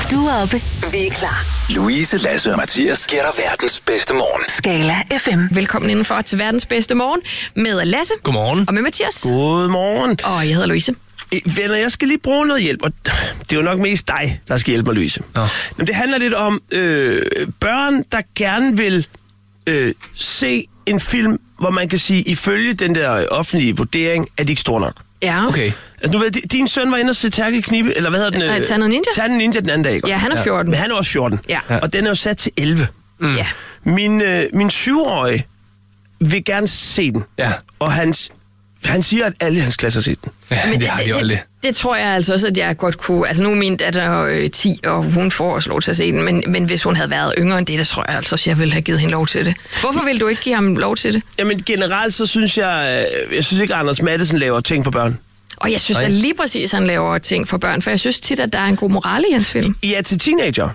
Du er oppe. Vi er klar. Louise, Lasse og Mathias giver dig verdens bedste morgen. Skala FM. Velkommen indenfor til verdens bedste morgen med Lasse. Godmorgen. Og med Mathias. Godmorgen. Og jeg hedder Louise. Venner, jeg skal lige bruge noget hjælp, og det er jo nok mest dig, der skal hjælpe mig, Louise. Ja. Men det handler lidt om børn, der gerne vil se en film, hvor man kan sige, ifølge den der offentlige vurdering, at de ikke store nok. Ja. Okay. Altså, du ved, din søn var inde og se Terkel Knibe, eller hvad hedder den? Tandet Ninja? Tandet Ninja den anden dag, ikke? Ja, han er 14. Men han er også 14. Ja. Og den er jo sat til 11. Ja. Min 7-årige vil gerne se den. Ja. Og han siger, at alle i hans klasse har set den. Ja, Men det har de jo aldrig. det tror jeg altså også, at jeg godt kunne... Altså nu er min datter 10, og hun får også lov til at se den, men hvis hun havde været yngre end det, tror jeg altså også, jeg ville have givet hende lov til det. Hvorfor vil du ikke give ham lov til det? Jamen generelt så synes jeg synes ikke, at Anders Matthesen laver ting for børn. Og jeg synes da lige præcis, han laver ting for børn, for jeg synes tit, at der er en god moral i hans film. Ja, til teenager.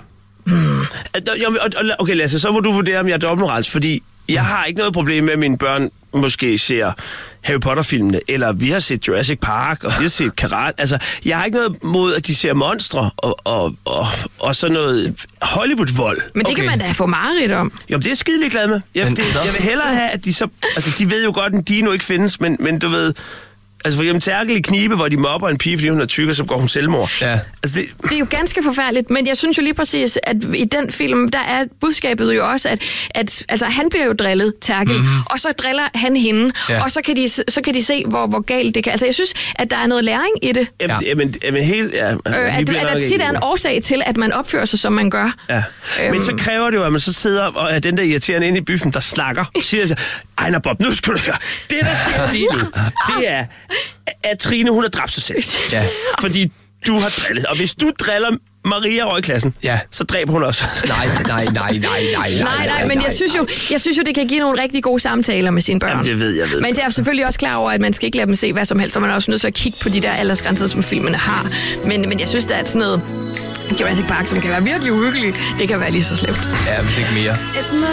Okay, Lasse, så må du vurdere, om jeg er dobbeltmoralsk, fordi jeg har ikke noget problem med, at mine børn måske ser Harry Potter-filmene, eller vi har set Jurassic Park, og vi har set Karate. Altså, jeg har ikke noget mod, at de ser monstre og sådan noget Hollywood-vold. Men det kan man da få mareridt om. Jo, det er jeg skidelig glad med. Jeg vil hellere have, at de så... Altså, de ved jo godt, at en dino ikke findes, men du ved... Altså for eksempel Terkel i Knibe, hvor de mobber en pige, fordi hun er tyk, og så går hun selvmord. Ja. Altså, Det er jo ganske forfærdeligt, men jeg synes jo lige præcis, at i den film, der er budskabet jo også, at altså, han bliver jo drillet, Terkel, og så driller han hende, og så kan de se, hvor galt det kan. Altså jeg synes, at der er noget læring i det. Jamen helt... Ja, at der tit er en årsag til, at man opfører sig, som man gør. Ja. Men så kræver det jo, at man så sidder og er den der irriterende inde i biffen, der snakker, siger, Ejner Bob, nu skal du høre. Det, der sker lige nu, det er, at Trine, hun har dræbt sig selv. Ja. Fordi du har drillet. Og hvis du driller Maria over i klassen, så dræber hun også. Nej, men jeg synes jo, det kan give nogle rigtig gode samtaler med sine børn. Jamen, det ved jeg. Men jeg er selvfølgelig også klar over, at man skal ikke lade dem se hvad som helst, og man er også nødt til at kigge på de der aldersgrænser, som filmene har. Men jeg synes, der er sådan noget Jurassic Park, som kan være virkelig uhyggeligt. Det kan være lige så slemt. Ja, hvis ikke mere.